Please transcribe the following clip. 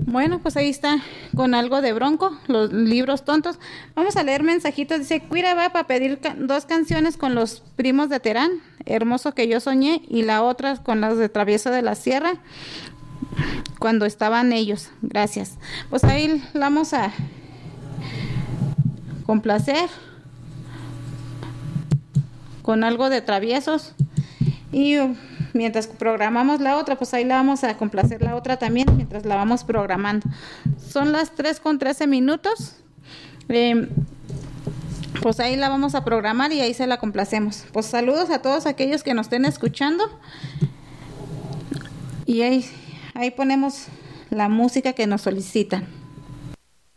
Bueno, pues ahí está, con algo de Bronco, los libros tontos. Vamos a leer mensajitos. Dice, Cuira va para pedir dos canciones con los primos de Terán, Hermoso que yo soñé, y la otra con las de Travieso de la Sierra, cuando estaban ellos. Gracias. Pues ahí la vamos a complacer con algo de Traviesos. Y mientras programamos la otra, pues ahí la vamos a complacer la otra también, mientras la vamos programando. Son las 3:13. Pues ahí la vamos a programar y ahí se la complacemos. Pues saludos a todos aquellos que nos estén escuchando. Y ahí ponemos la música que nos solicitan.